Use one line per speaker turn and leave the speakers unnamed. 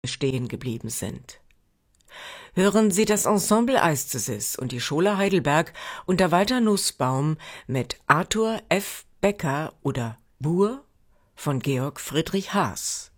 stehen geblieben sind. Hören Sie das Ensemble Eiszesis und die Schola Heidelberg unter Walter Nußbaum mit Arthur F. Becker oder Buhr von Georg Friedrich Haas.